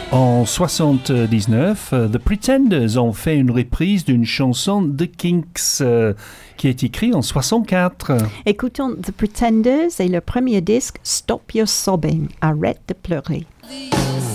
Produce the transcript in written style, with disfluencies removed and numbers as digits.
En 79, The Pretenders ont fait une reprise d'une chanson de Kinks qui est écrite en 64. Écoutons The Pretenders et leur premier disque Stop Your Sobbing, arrête de pleurer. The